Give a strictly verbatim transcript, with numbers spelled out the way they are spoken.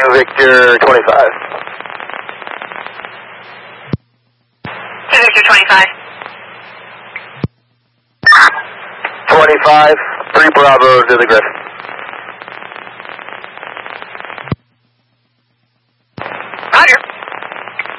Two Victor twenty-five. Two Victor twenty-five. twenty-five, three Bravo to the Griffin.